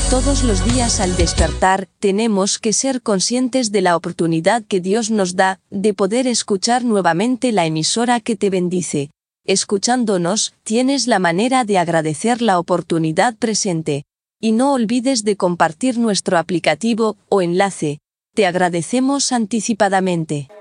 Todos los días al despertar, tenemos que ser conscientes de la oportunidad que Dios nos da, de poder escuchar nuevamente la emisora que te bendice. Escuchándonos, tienes la manera de agradecer la oportunidad presente. Y no olvides de compartir nuestro aplicativo o enlace. Te agradecemos anticipadamente.